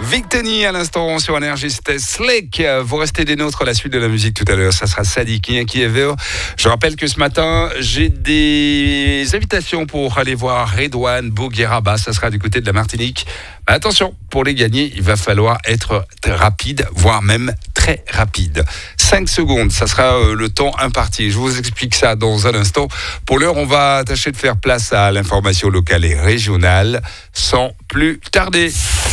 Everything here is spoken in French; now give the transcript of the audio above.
Victony à l'instant sur Énergie, c'était Slick. Vous restez des nôtres, la suite de la musique tout à l'heure, ça sera Sadiq qui est vert. Je rappelle que ce matin, j'ai des invitations pour aller voir Redouane Bougueraba, ça sera du côté de la Martinique. Attention, pour les gagner, il va falloir être rapide, voire même très rapide. 5 secondes, ça sera le temps imparti. Je vous explique ça dans un instant. Pour l'heure, on va tâcher de faire place à l'information locale et régionale sans plus tarder.